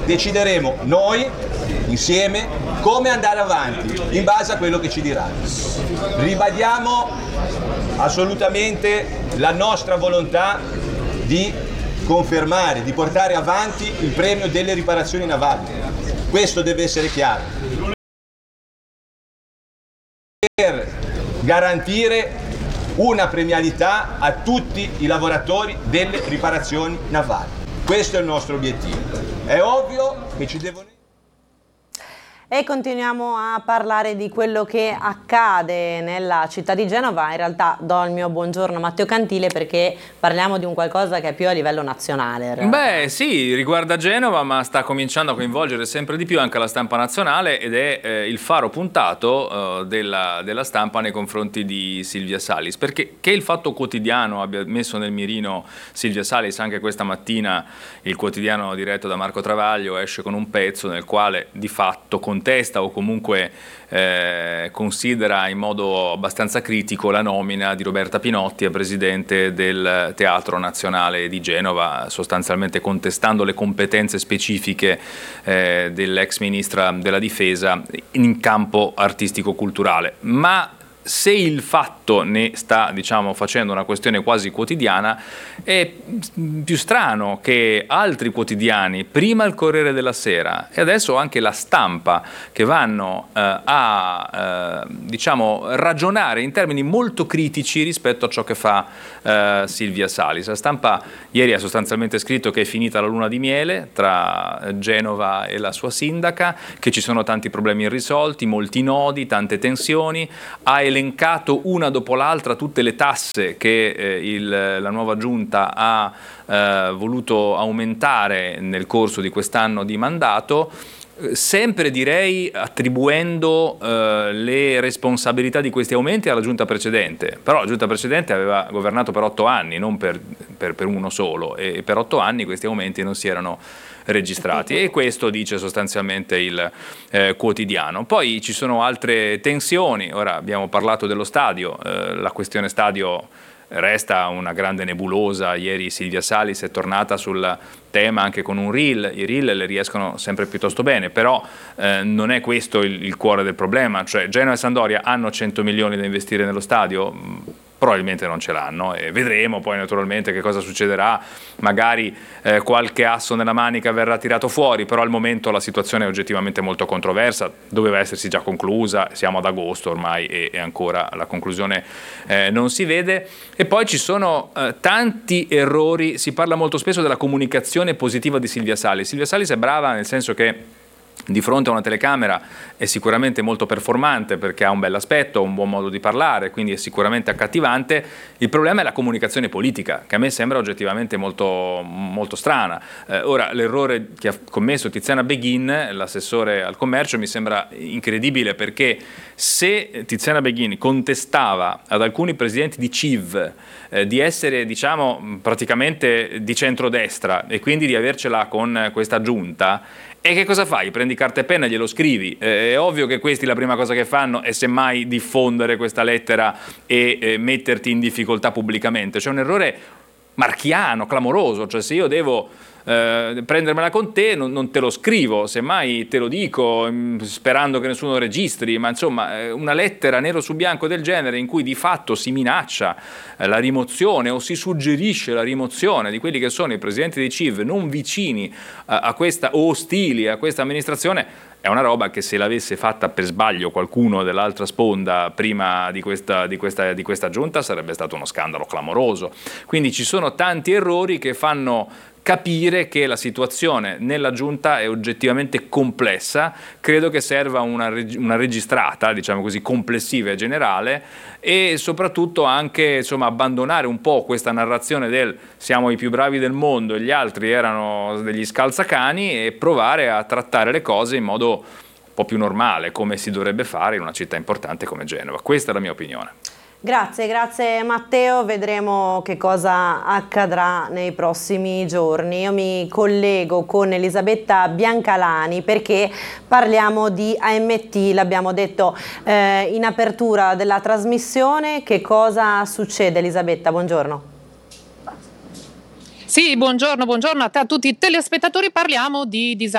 decideremo noi, insieme, come andare avanti, in base a quello che ci diranno. Ribadiamo assolutamente la nostra volontà di confermare, di portare avanti il premio delle riparazioni navali. Questo deve essere chiaro. Per garantire una premialità a tutti i lavoratori delle riparazioni navali. Questo è il nostro obiettivo. È ovvio che ci devono... E continuiamo a parlare di quello che accade nella città di Genova. In realtà do il mio buongiorno a Matteo Cantile perché parliamo di un qualcosa che è più a livello nazionale. Beh sì, riguarda Genova, ma sta cominciando a coinvolgere sempre di più anche la stampa nazionale ed è il faro puntato della stampa nei confronti di Silvia Salis, perché che il Fatto Quotidiano abbia messo nel mirino Silvia Salis anche questa mattina, il quotidiano diretto da Marco Travaglio esce con un pezzo nel quale di fatto contesta o comunque considera in modo abbastanza critico la nomina di Roberta Pinotti a presidente del Teatro Nazionale di Genova, sostanzialmente contestando le competenze specifiche dell'ex ministra della Difesa in campo artistico-culturale. Ma se il Fatto ne sta, diciamo, facendo una questione quasi quotidiana, è più strano che altri quotidiani, prima il Corriere della Sera e adesso anche la Stampa, che vanno diciamo, ragionare in termini molto critici rispetto a ciò che fa Silvia Salis. La Stampa ieri ha sostanzialmente scritto che è finita la luna di miele tra Genova e la sua sindaca, che ci sono tanti problemi irrisolti, molti nodi, tante tensioni, ha elencato una dopo l'altra tutte le tasse che la nuova giunta ha voluto aumentare nel corso di quest'anno di mandato, sempre direi attribuendo le responsabilità di questi aumenti alla giunta precedente. Però la giunta precedente aveva governato per 8 anni, non per uno solo, e per 8 anni questi aumenti non si erano registrati, e questo dice sostanzialmente il quotidiano. Poi ci sono altre tensioni. Ora abbiamo parlato dello stadio, la questione stadio resta una grande nebulosa. Ieri Silvia Salis è tornata sul tema anche con un reel. I reel le riescono sempre piuttosto bene, però non è questo il cuore del problema. Cioè Genoa e Sampdoria hanno 100 milioni da investire nello stadio? Probabilmente non ce l'hanno, e vedremo poi naturalmente che cosa succederà. Magari qualche asso nella manica verrà tirato fuori, però al momento la situazione è oggettivamente molto controversa, doveva essersi già conclusa, siamo ad agosto ormai e ancora la conclusione non si vede. E poi ci sono tanti errori. Si parla molto spesso della comunicazione positiva di Silvia Salis. Silvia Salis è brava nel senso che di fronte a una telecamera è sicuramente molto performante, perché ha un bel aspetto, un buon modo di parlare, quindi è sicuramente accattivante. Il problema è la comunicazione politica, che a me sembra oggettivamente molto, molto strana. Ora, l'errore che ha commesso Tiziana Beghin, l'assessore al commercio, mi sembra incredibile, perché se Tiziana Beghin contestava ad alcuni presidenti di CIV di essere, diciamo, praticamente di centrodestra e quindi di avercela con questa giunta, e che cosa fai? Prendi carta e penna e glielo scrivi. È ovvio che questi la prima cosa che fanno è semmai diffondere questa lettera e metterti in difficoltà pubblicamente. C'è un errore marchiano, clamoroso. Cioè, se io devo prendermela con te, non te lo scrivo, semmai te lo dico sperando che nessuno registri, ma insomma una lettera nero su bianco del genere in cui di fatto si minaccia la rimozione o si suggerisce la rimozione di quelli che sono i presidenti dei CIV non vicini a questa, o ostili a questa amministrazione, è una roba che, se l'avesse fatta per sbaglio qualcuno dell'altra sponda prima di questa giunta, sarebbe stato uno scandalo clamoroso. Quindi ci sono tanti errori che fanno capire che la situazione nella giunta è oggettivamente complessa. Credo che serva una registrata, diciamo così, complessiva e generale, e soprattutto anche, insomma, abbandonare un po' questa narrazione del siamo i più bravi del mondo e gli altri erano degli scalzacani, e provare a trattare le cose in modo un po' più normale, come si dovrebbe fare in una città importante come Genova. Questa è la mia opinione. Grazie Matteo, vedremo che cosa accadrà nei prossimi giorni. Io mi collego con Elisabetta Biancalani perché parliamo di AMT, l'abbiamo detto in apertura della trasmissione. Che cosa succede, Elisabetta? Buongiorno. Sì, buongiorno a te, a tutti i telespettatori. Parliamo di disastro